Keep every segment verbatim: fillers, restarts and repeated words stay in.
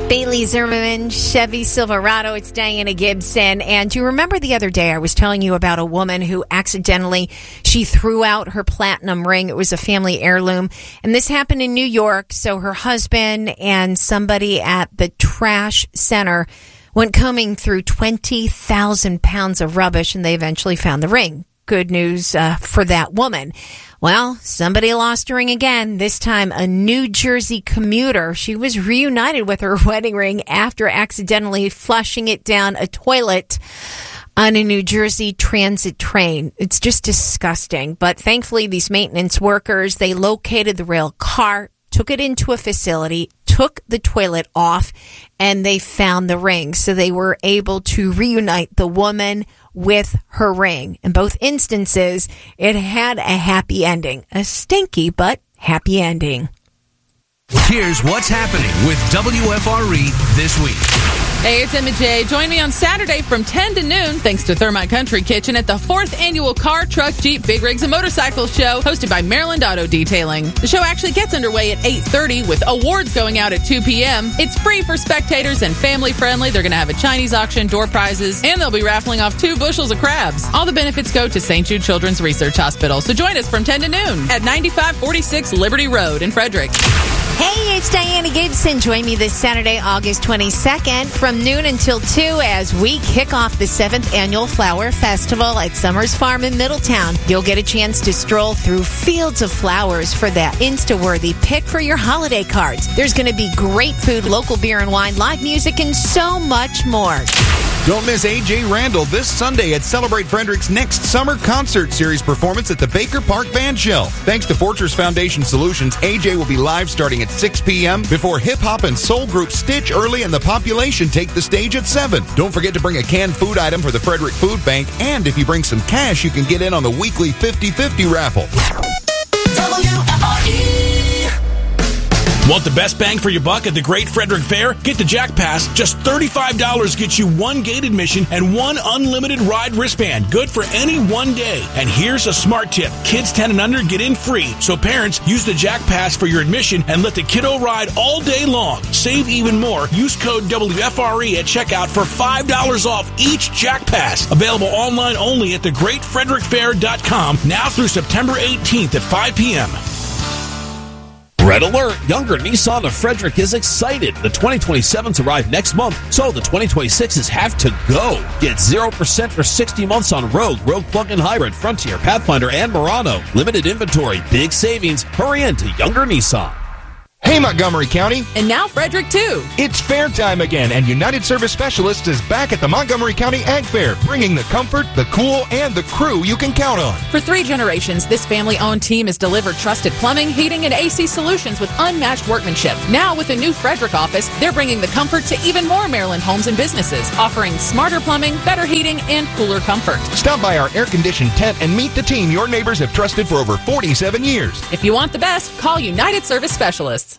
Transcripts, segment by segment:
Bailey Zimmerman, Chevy Silverado. It's Diana Gibson. And do you remember the other day I was telling you about a woman who accidentally, she threw out her platinum ring. It was a family heirloom. And this happened in New York. So her husband and somebody at the trash center went combing through twenty thousand pounds of rubbish, and they eventually found the ring. Good news uh, for that woman. Well, somebody lost her ring again, this time a New Jersey commuter. She was reunited with her wedding ring after accidentally flushing it down a toilet on a New Jersey transit train. It's just disgusting. But thankfully, these maintenance workers, they located the rail car, took it into a facility, took the toilet off, and they found the ring. So they were able to reunite the woman with her ring. In both instances, it had a happy ending. A stinky but happy ending. Here's what's happening with W F R E this week. Hey, it's Emma J. Join me on Saturday from ten to noon, thanks to Thermite Country Kitchen, at the fourth annual Car, Truck, Jeep, Big Rigs, and Motorcycles Show, hosted by Maryland Auto Detailing. The show actually gets underway at eight thirty, with awards going out at two p.m. It's free for spectators and family-friendly. They're going to have a Chinese auction, door prizes, and they'll be raffling off two bushels of crabs. All the benefits go to Saint Jude Children's Research Hospital. So join us from ten to noon at ninety-five forty-six Liberty Road in Frederick. Hey, it's Diana Gibson. Join me this Saturday, August twenty-second, from noon until two as we kick off the seventh Annual Flower Festival at Summers Farm in Middletown. You'll get a chance to stroll through fields of flowers for that Insta-worthy pick for your holiday cards. There's going to be great food, local beer and wine, live music, and so much more. Don't miss A J Randall this Sunday at Celebrate Frederick's next summer concert series performance at the Baker Park Band Shell. Thanks to Fortress Foundation Solutions, A J will be live starting at six p.m. before hip-hop and soul group Stitch Early and the Population take the stage at seven. Don't forget to bring a canned food item for the Frederick Food Bank, and if you bring some cash, you can get in on the weekly fifty-fifty raffle. W F R E. Want the best bang for your buck at the Great Frederick Fair? Get the Jack Pass. Just thirty-five dollars gets you one gate admission and one unlimited ride wristband. Good for any one day. And here's a smart tip. Kids ten and under get in free. So parents, use the Jack Pass for your admission and let the kiddo ride all day long. Save even more. Use code W F R E at checkout for five dollars off each Jack Pass. Available online only at the great frederick fair dot com now through September eighteenth at five p.m. Red alert! Younger Nissan of Frederick is excited. The twenty twenty-sevens arrive next month, so the twenty twenty-sixes have to go. Get zero percent for sixty months on Rogue, Rogue Plug-in Hybrid, Frontier, Pathfinder, and Murano. Limited inventory, big savings. Hurry in to Younger Nissan. Hey, Montgomery County. And now Frederick, too. It's fair time again, and United Service Specialists is back at the Montgomery County Ag Fair, bringing the comfort, the cool, and the crew you can count on. For three generations, this family-owned team has delivered trusted plumbing, heating, and A C solutions with unmatched workmanship. Now, with a new Frederick office, they're bringing the comfort to even more Maryland homes and businesses, offering smarter plumbing, better heating, and cooler comfort. Stop by our air-conditioned tent and meet the team your neighbors have trusted for over forty-seven years. If you want the best, call United Service Specialists.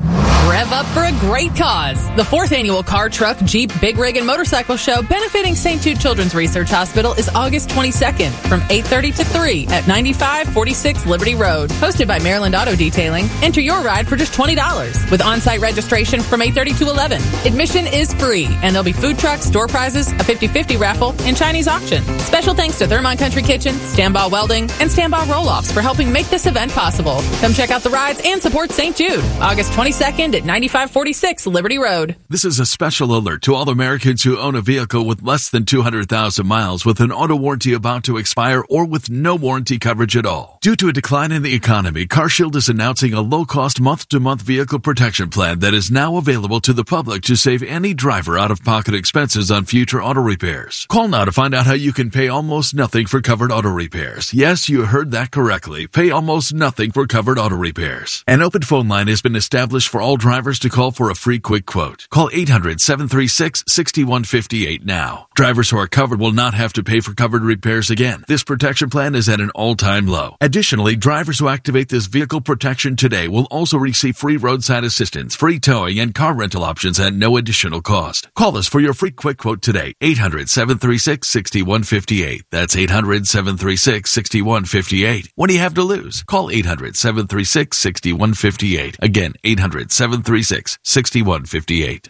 Rev up for a great cause. The fourth annual Car, Truck, Jeep, Big Rig, and Motorcycle Show benefiting Saint Jude Children's Research Hospital is August twenty-second from eight thirty to three at ninety-five forty-six Liberty Road. Hosted by Maryland Auto Detailing. Enter your ride for just twenty dollars with on-site registration from eight thirty to eleven. Admission is free, and there'll be food trucks, door prizes, a fifty-fifty raffle, and Chinese auction. Special thanks to Thermite Country Kitchen, Standby Welding, and Standby Roll-Offs for helping make this event possible. Come check out the rides and support Saint Jude. August twenty-second at ninety-five forty-six Liberty Road. This is a special alert to all Americans who own a vehicle with less than two hundred thousand miles with an auto warranty about to expire or with no warranty coverage at all. Due to a decline in the economy, CarShield is announcing a low-cost month-to-month vehicle protection plan that is now available to the public to save any driver out-of-pocket expenses on future auto repairs. Call now to find out how you can pay almost nothing for covered auto repairs. Yes, you heard that correctly. Pay almost nothing for covered auto repairs. An open phone line has been established for all drivers to call for a free quick quote. Call eight hundred, seven three six, six one five eight now. Drivers who are covered will not have to pay for covered repairs again. This protection plan is at an all-time low. Additionally, drivers who activate this vehicle protection today will also receive free roadside assistance, free towing, and car rental options at no additional cost. Call us for your free quick quote today. eight hundred, seven three six, six one five eight. That's eight hundred, seven three six, six one five eight. What do you have to lose? Call eight hundred, seven three six, six one five eight. Again, eight hundred, seven three six, six one five eight.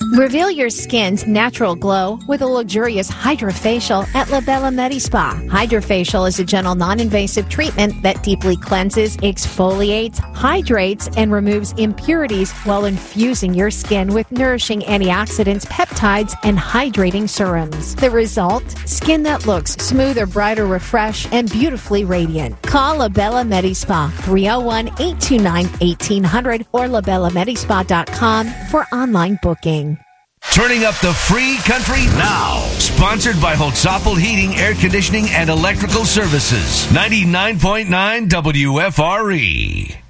Reveal your skin's natural glow with a luxurious hydrofacial at La Bella Medispa. Hydrofacial is a gentle, non-invasive treatment that deeply cleanses, exfoliates, hydrates, and removes impurities while infusing your skin with nourishing antioxidants, peptides, and hydrating serums. The result? Skin that looks smoother, brighter, refreshed, and beautifully radiant. Call La Bella Medispa, three oh one, eight two nine, eighteen hundred or la bella medispa dot com for online booking. Turning up the free country now. Sponsored by Holtzapfel Heating, Air Conditioning, and Electrical Services. ninety-nine point nine W F R E.